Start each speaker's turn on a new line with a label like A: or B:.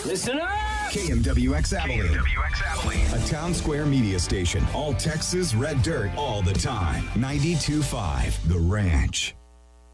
A: Listen up!
B: KMWX Abilene.
C: KMWX Abilene.
B: A town square media station. All Texas red dirt all the time. 92.5 The Ranch.